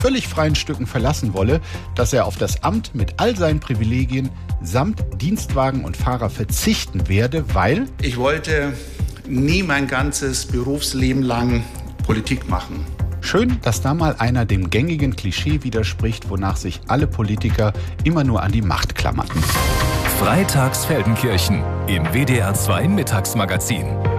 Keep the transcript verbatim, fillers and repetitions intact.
völlig freien Stücken verlassen wolle, dass er auf das Amt mit all seinen Privilegien samt Dienstwagen und Fahrer verzichten werde, weil ich wollte nie mein ganzes Berufsleben lang Politik machen. Schön, dass da mal einer dem gängigen Klischee widerspricht, wonach sich alle Politiker immer nur an die Macht klammerten. Freitags Feldenkirchen im W D R zwei Mittagsmagazin.